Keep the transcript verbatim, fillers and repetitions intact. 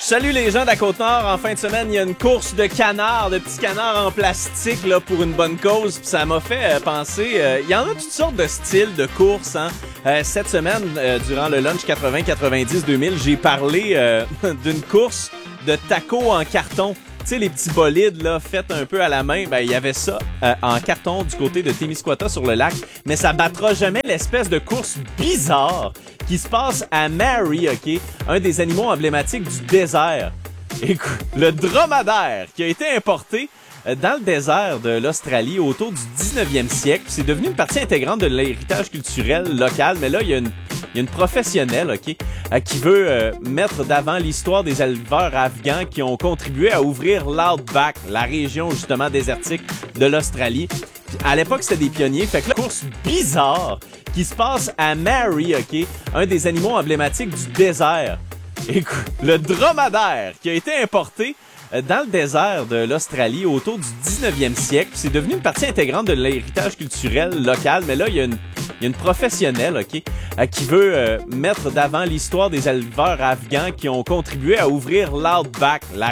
Salut les gens de la Côte-Nord, en fin de semaine, il y a une course de canards, de petits canards en plastique là, pour une bonne cause. Puis ça m'a fait euh, penser, euh, il y en a toutes sortes de styles de course. Hein. Euh, cette semaine, euh, durant le lunch quatre-vingts quatre-vingt-dix deux mille, j'ai parlé euh, d'une course de tacos en carton. Tu sais, les petits bolides là, faits un peu à la main, ben il y avait ça euh, en carton du côté de Témiscouata sur le lac. Mais ça battra jamais l'espèce de course bizarre qui se passe à Mary, OK? Un des animaux emblématiques du désert. Écoute, le dromadaire qui a été importé euh, dans le désert de l'Australie autour du dix-neuvième siècle. C'est devenu une partie intégrante de l'héritage culturel local. Mais là, il y a une, il y a une professionnelle, OK? Euh, qui veut euh, mettre d'avant l'histoire des éleveurs afghans qui ont contribué à ouvrir l'Outback, la région justement désertique de l'Australie. À l'époque, c'était des pionniers. Fait que la course bizarre qui se passe à Mary, OK? Un des animaux emblématiques du désert. Écoute, le dromadaire qui a été importé euh, dans le désert de l'Australie autour du dix-neuvième siècle. C'est devenu une partie intégrante de l'héritage culturel local. Mais là, il y a une, il y a une professionnelle, OK? Euh, qui veut euh, mettre d'avant l'histoire des éleveurs afghans qui ont contribué à ouvrir l'Outback, la